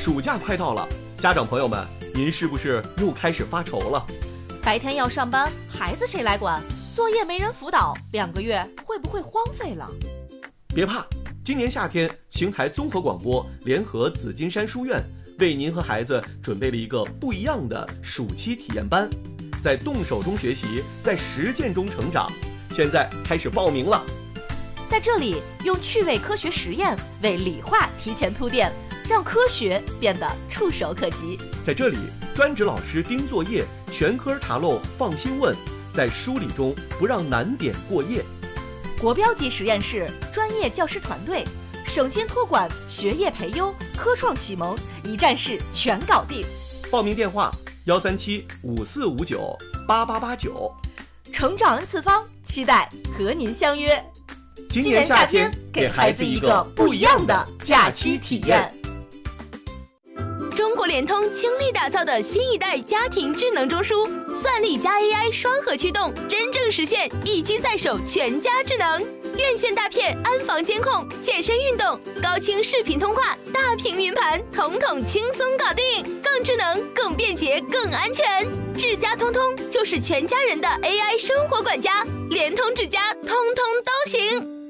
暑假快到了，家长朋友们，您是不是又开始发愁了？ 白天要上班，孩子谁来管？作业没人辅导，2个月会不会荒废了？ 别怕，今年夏天，邢台综合广播联合紫金山书院，为您和孩子准备了一个不一样的暑期体验班，在动手中学习，在实践中成长。现在开始报名了。 在这里，用趣味科学实验为理化提前铺垫，让科学变得触手可及。 在这里，专职老师盯作业，全科查漏放心问，在梳理中不让难点过夜。 国标级实验室，专业教师团队，省心托管，学业培优，科创启蒙，一站式全搞定。 报名电话13754598889。 成长 N 次方，期待和您相约。 今年夏天，给孩子一个不一样的假期体验。 中国联通倾力打造的新一代家庭智能中枢，算力加 AI 双核驱动，真正实现一机在手全家智能。院线大片安防监控，健身运动，高清视频通话，大屏云盘，统统轻松搞定，更智能、更便捷、更安全。智家通通就是全家人的 AI 生活管家，联通智家通通都行。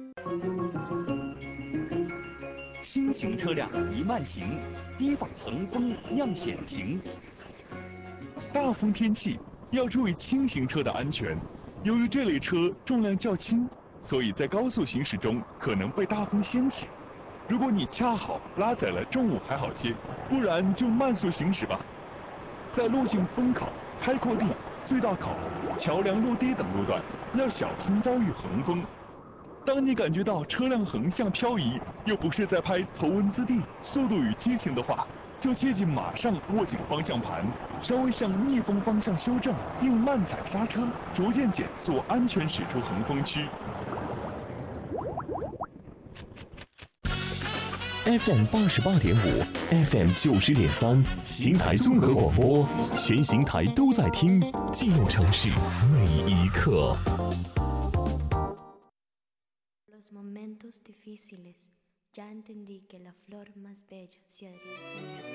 新型车辆宜慢行，提防横风酿险情。 大风天气要注意轻型车的安全，由于这类车重量较轻，所以在高速行驶中可能被大风掀起。如果你恰好拉载了重物还好些，不然就慢速行驶吧。在路径风口、开阔地、隧道口、桥梁路堤等路段，要小心遭遇横风。当你感觉到车辆横向漂移，又不是在拍《头文字 D》《速度与激情》的话，就切记马上握紧方向盘，稍微向逆风方向修正，并慢踩刹车，逐渐减速，安全驶出横风区。 FM 88.5 ，FM 90.3，邢台综合广播，全邢台都在听，记录城市每一刻。 Momentos difíciles, ya entendí que la flor más bella se